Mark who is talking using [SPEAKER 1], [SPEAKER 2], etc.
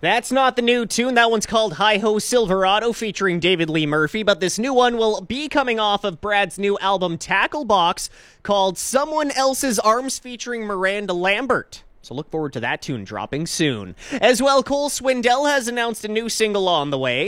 [SPEAKER 1] That's not the new tune. That one's called Hi-Ho Silverado featuring David Lee Murphy, but this new one will be coming off of Brad's new album Tackle Box called Someone Else's Arms featuring Miranda Lambert. So look forward to that tune dropping soon. As well, Cole Swindell has announced a new single on the way.